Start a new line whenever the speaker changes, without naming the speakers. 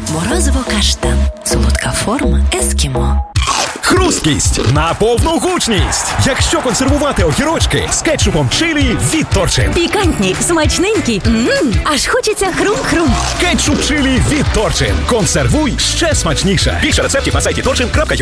Морозиво каштан. Солодка форма ескімо.
Хрусткість на повну гучність. Якщо консервувати огірочки з кетчупом чилі від Торчин.
Пікантні, смачненькі. Аж хочеться хрум-хрум.
Кетчуп чилі від Торчин. Консервуй ще смачніше. Більше рецептів на сайті torchin.ua.